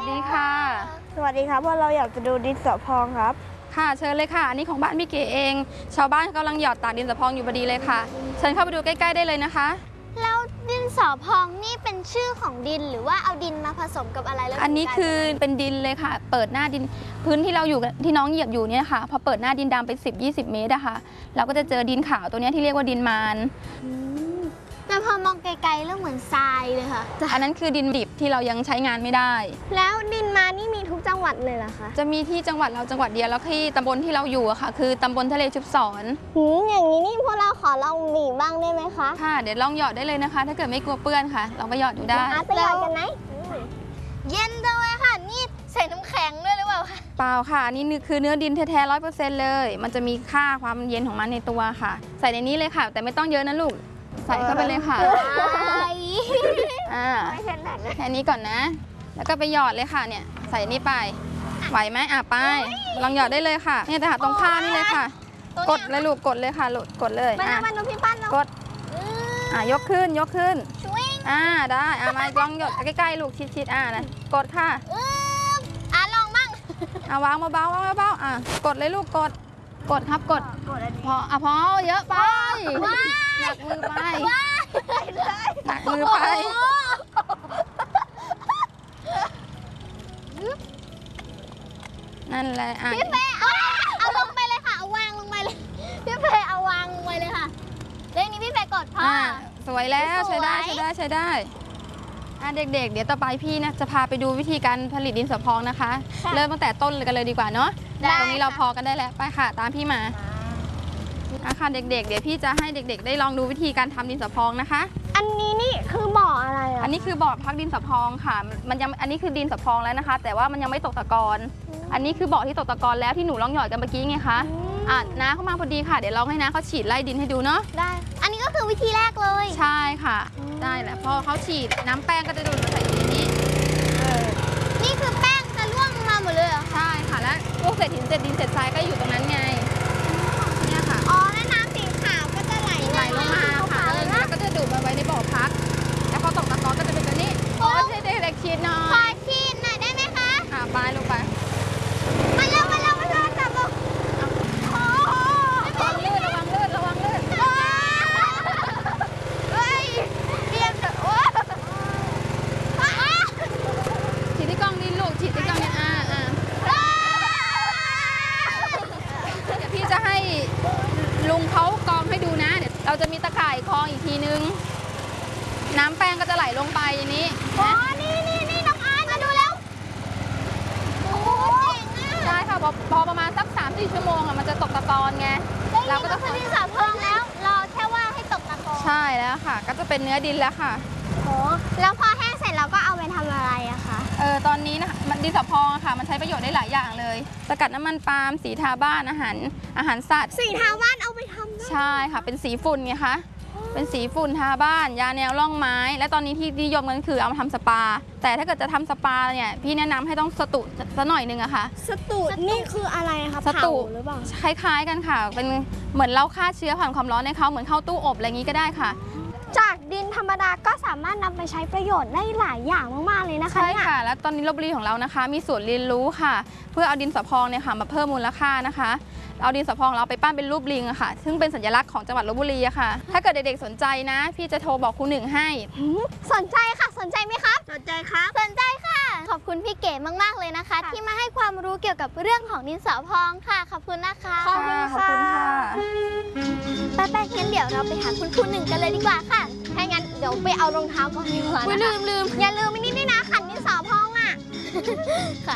ดีค่ะสวัสดีครับพวกเราอยากจะดูดินสอพองครับค่ะเชิญเลยค่ะอันนี้ของบ้านพี่เก๋เองชาวบ้านกำลังหยอดตากดินสอพองอยู่พอดีเลยค่ะเชิญเข้าไปดูใกล้ๆได้เลยนะคะแล้วดินสอพองนี่เป็นชื่อของดินหรือว่าเอาดินมาผสมกับอะไรแล้วอันนี้คือเป็นดินเลยค่ะเปิดหน้าดินพื้นที่เราอยู่ที่น้องเหยียบอยู่เนี่ยค่ะพอเปิดหน้าดินดำไป10-20 เมตรอะค่ะเราก็จะเจอดินขาวตัวนี้ที่เรียกว่าดินมารแต่พอมองไกลๆแล้วเหมือนทรายเลยค่ะอันนั้นคือดินดิบที่เรายังใช้งานไม่ได้แล้วดินมานี่มีทุกจังหวัดเลยเหรอคะจะมีที่จังหวัดเราจังหวัดเดียวแล้วที่ตำบลที่เราอยู่อะค่ะคือตำบลทะเลชุบศรอย่างนี้นี่พวกเราขอลองบีบบ้างได้ไหมคะค่ะเดี๋ยวลองหยอดได้เลยนะคะถ้าเกิดไม่กลัวเปื้อนค่ะลองไปหยอดดูได้ไปหยอดกันไหมเย็นจังเลยค่ะนี่ใส่น้ำแข็งด้วยหรือเปล่าคะเปล่าค่ะนี่คือเนื้อดินแท้ๆ100%เลยมันจะมีค่าความเย็นของมันในตัวค่ะใส่ในนี้เลยค่ะแต่ไม่ต้องเยอะนะลูกใส่เข้าไปเลยค่ะแค่นี้ก่อนนะแล้วก็ไปหยอดเลยค่ะเนี่ยใส่นี่ไปไหวไหมไปลองหยอดได้เลยค่ะเนี่ยแต่หาตรงผ้านี่เลยค่ะกดเลยลูกกดเลยค่ะกดเลยมันพี่ปั้นกดยกขึ้นได้มาลองหยดใกล้ๆลูกชิดๆนะกดค่ะลองมั่งวางเบาๆกดเลยลูกกดครับกดพอเยอะไปหนักมือไปนั่นแหละพี่เป้เอาลงไปเลยค่ะเอาวางลงไปเลยพี่เป้เอาวางลงไปเลยค่ะเรื่องนี้พี่เป้กดสวยแล้วใช้ได้เด็กๆเดี๋ยวต่อไปพี่นะจะพาไปดูวิธีการผลิตดินสอพองนะคะเริ่มตั้งแต่ต้นกันเลยดีกว่าเนาะตรงนี้เราพอกันได้แล้วไปค่ะตามพี่มาค่ะเด็กๆเดี๋ยวพี่จะให้เด็กๆได้ลองดูวิธีการทำดินสอพองนะคะอันนี้นี่คือบ่ออะไรอันนี้คือบ่อพักดินสอพองค่ะอันนี้คือดินสอพองแล้วนะคะแต่ว่ามันยังไม่ตกตะกอนอันนี้คือบ่อที่ตกตะกอนแล้วที่หนูลองหยอดกันเมื่อกี้ไงคะน้าเข้ามาพอดีค่ะเดี๋ยวลองให้น้าเขาฉีดไล่ดินให้ดูเนาะได้อันนี้ก็คือวิธีแรกเลยใช่ค่ะได้แหละพอเขาฉีดน้ำแป้งก็จะดูดมาใส่อยู่ในนี้นี่คือแป้งจะร่วงมาหมดเลยเหรอใช่ค่ะแล้วพวกเศษหินเศษดินเศษทรายก็อยู่ตรงนั้นไงเนี่ยค่ะแล้วน้ำสีขาวก็จะไหลลงมาค่ะแล้วก็จะดูดมาไว้ในบ่อพักแล้วพอตกตะกอนก็จะเป็นแบบนี้ใช้เด็กฉีดหน่อยขอฉีดหน่อยได้ไหมคะไปลงไปมาเร็วจับลงระวังลื่นฉีดที่กองดินลูกฉีดที่กองดินเดี๋ยวพี่จะให้ลุงเขากองให้ดูนะเดี๋ยวเราจะมีตะข่ายคล้องอีกทีนึงน้ำแป้งก็จะไหลลงไปอย่างนี้นี่น้องอาร์ตมาดูแล้วใช่ค่ะพอประมาณสัก 3-4 ชั่วโมงมันจะตกตะกอนไงเราก็จะดินสอพองแล้วรอแค่ว่าให้ตกตะกอนใช่แล้วค่ะก็จะเป็นเนื้อดินแล้วค่ะแล้วพอแห้งเสร็จเราก็เอาไปทำอะไรอะคะตอนนี้นะคะดินสอพองค่ะมันใช้ประโยชน์ได้หลายอย่างเลยสกัดน้ำมันปาล์มสีทาบ้านอาหารสัตว์สีทาบ้านเอาไปทำใช่ค่ะเป็นสีฝุ่นไงคะเป็นสีฝุ่นทาบ้านยาแนวร่องไม้และตอนนี้ที่นิยมกันคือเอามาทำสปาแต่ถ้าเกิดจะทำสปาเนี่ยพี่แนะนำให้ต้องสตุซะหน่อยนึงอะค่ะสตุนี่คืออะไรคะสตุหรือเปล่าคล้ายๆกันค่ะเป็นเหมือนเราฆ่าเชื้อผ่านความร้อนในเขาเหมือนเข้าตู้อบอะไรอย่างนี้ก็ได้ค่ะจากดินธรรมดาก็สามารถนำไปใช้ประโยชน์ได้หลายอย่างมากๆเลยนะคะใช่ค่ะแล้วตอนนี้ลพบุรีของเรานะคะมีศูนย์เรียนรู้ค่ะเพื่อเอาดินสอพองเนี่ยค่ะมาเพิ่มมูลค่านะคะเอาดินสอพองเราไปปั้นเป็นรูปลิงอะค่ะซึ่งเป็นสัญลักษณ์ของจังหวัดลพบุรีอะค่ะถ้าเกิดเด็กๆสนใจนะพี่จะโทรบอกครูหนึ่งให้สนใจค่ะสนใจไหมครับสนใจครับสนใจค่ะขอบคุณพี่เก๋มากๆเลยนะคะที่มาให้ความรู้เกี่ยวกับเรื่องของดินสอพองค่ะขอบคุณนะคะขอบคุณค่ะไปงั้นเดี๋ยวเราไปหาคุณครูหนึ่งกันเลยดีกว่าค่ะถ้างั้นเดี๋ยวไปเอารองเท้าก่อนดีกว่าลืมอย่าลืมไม่นี่ด้วยนะขันดินสอพองอะ